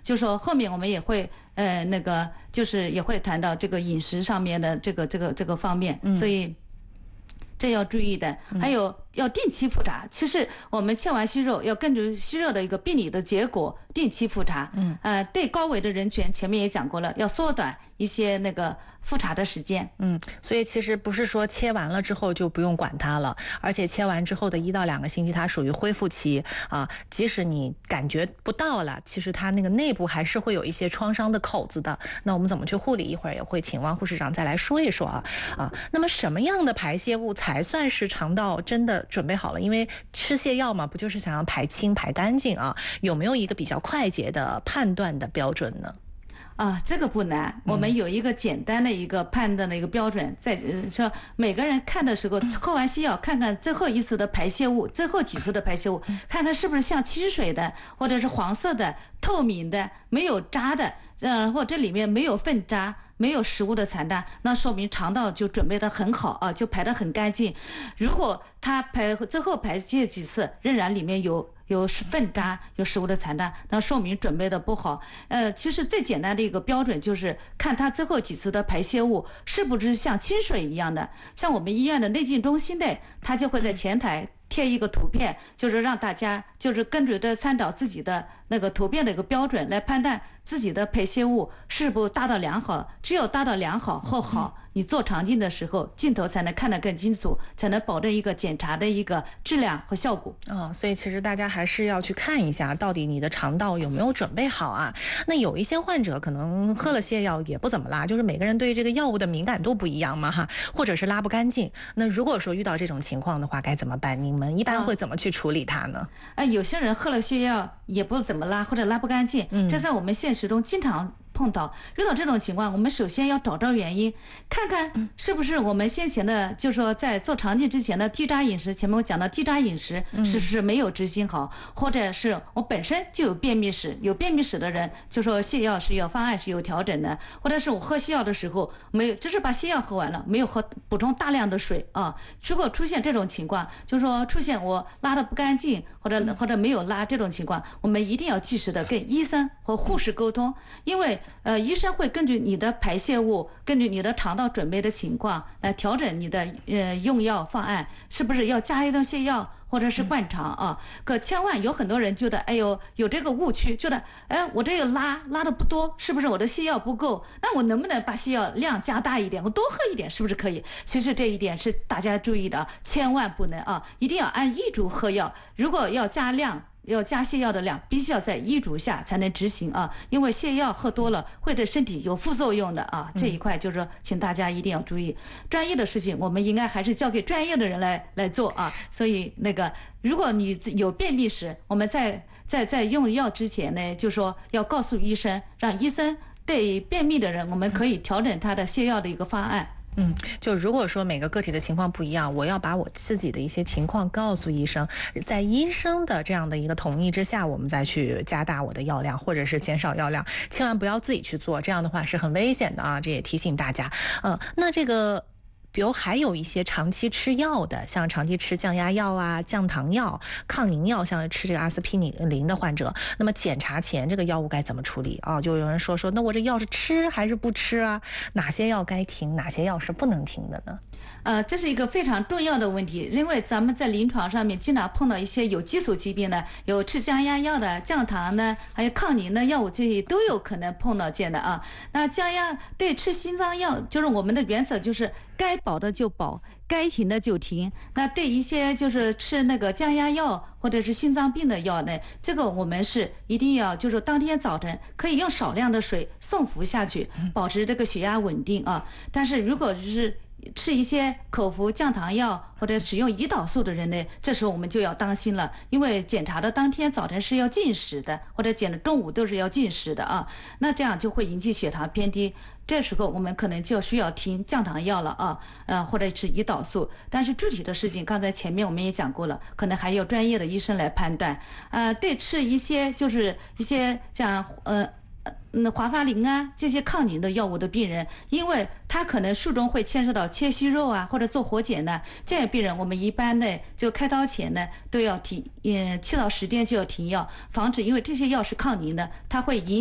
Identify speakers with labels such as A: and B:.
A: 就说后面我们也会那个就是也会谈到这个饮食上面的这个方面，所以这要注意的。还有要定期复查，其实我们切完息肉要根据息肉的一个病理的结果定期复查。对高危的人群前面也讲过了，要缩短一些那个复查的时间。
B: 所以其实不是说切完了之后就不用管它了，而且切完之后的1到2个星期它属于恢复期啊，即使你感觉不到了，其实它那个内部还是会有一些创伤的口子的。那我们怎么去护理，一会儿也会请汪护士长再来说一说啊。那么什么样的排泄物才算是肠道真的准备好了？因为吃泻药嘛，不就是想要排清排干净啊？有没有一个比较快捷的判断的标准呢？
A: 这个不难，我们有一个简单的一个判断的一个标准，在说每个人看的时候，喝完泻药看看最后一次的排泄物，最后几次的排泄物，看看是不是像清水的，或者是黄色的、透明的、没有渣的，然后这里面没有粪渣。没有食物的残渣，那说明肠道就准备得很好啊，就排得很干净。如果他最后排泄几次，仍然里面有粪渣、有食物的残渣，那说明准备的不好。其实最简单的一个标准就是看他最后几次的排泄物是不是像清水一样的。像我们医院的内镜中心内，他就会在前台贴一个图片，就是让大家就是跟着这参照自己的那个图片的一个标准来判断自己的排泄物是不是达到良好。只有达到良好后好，你做肠镜的时候镜头才能看得更清楚，才能保证一个检查的一个质量和效果。
B: 所以其实大家还是要去看一下到底你的肠道有没有准备好啊。那有一些患者可能喝了泻药也不怎么拉，就是每个人对这个药物的敏感度不一样嘛哈，或者是拉不干净。那如果说遇到这种情况的话该怎么办？你们一般会怎么去处理它呢？
A: 有些人喝了泻药也不怎么拉，或者拉不干净，这在我们现实中经常碰到。遇到这种情况，我们首先要找到原因，看看是不是我们先前的，就是说在做肠镜之前的低渣饮食，前面我讲到低渣饮食是不是没有执行好，或者是我本身就有便秘史，有便秘史的人就说泻药是有方案是有调整的，或者是我喝泻药的时候没有，只是把泻药喝完了，没有补充大量的水啊。如果出现这种情况，就是说出现我拉的不干净，或者没有拉这种情况，我们一定要及时的跟医生和护士沟通，因为医生会根据你的排泄物，根据你的肠道准备的情况来调整你的用药方案，是不是要加一段泻药或者是灌肠啊？可千万有很多人觉得，有这个误区，觉得我这个拉的不多，是不是我的泻药不够？那我能不能把泻药量加大一点，我多喝一点，是不是可以？其实这一点是大家注意的，千万不能一定要按医嘱喝药。如果要加量，要加泻药的量，必须要在医嘱下才能执行啊，因为泻药喝多了会对身体有副作用的啊。这一块就是说，请大家一定要注意，专业的事情我们应该还是交给专业的人来做啊。所以如果你有便秘史，我们在用药之前呢，就说要告诉医生，让医生对便秘的人，我们可以调整他的泻药的一个方案。
B: 就如果说每个个体的情况不一样，我要把我自己的一些情况告诉医生，在医生的这样的一个同意之下，我们再去加大我的药量或者是减少药量，千万不要自己去做，这样的话是很危险的啊！这也提醒大家。那这个比如还有一些长期吃药的，像长期吃降压药啊、降糖药、抗凝药，像吃这个阿司匹林的患者，那么检查前这个药物该怎么处理啊？就有人说，那我这药是吃还是不吃啊？哪些药该停，哪些药是不能停的呢？
A: 这是一个非常重要的问题，因为咱们在临床上面经常碰到一些有基础疾病的，有吃降压药的、降糖的，还有抗凝的药物，这些都有可能碰到见的啊。那降压对吃心脏药，就是我们的原则就是该保的就保，该停的就停。那对一些就是吃那个降压药或者是心脏病的药呢，这个我们是一定要就是当天早晨可以用少量的水送服下去，保持这个血压稳定啊。但是如果是吃一些口服降糖药或者使用胰岛素的人呢，这时候我们就要当心了，因为检查的当天早晨是要禁食的，或者中午都是要禁食的啊，那这样就会引起血糖偏低，这时候我们可能就需要停降糖药了啊，或者是胰岛素。但是具体的事情，刚才前面我们也讲过了，可能还有专业的医生来判断。对吃一些就是一些像华法林啊这些抗凝的药物的病人，因为他可能术中会牵涉到切息肉啊或者做活检的这样病人，我们一般呢就开刀前呢都要7到10天就要停药，防止因为这些药是抗凝的，它会引